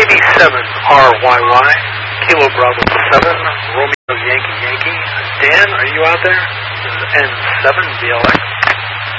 87RYY, Kilo Bravo 7, Romeo Yankee Yankee. Dan, are you out there? This is N7BLX.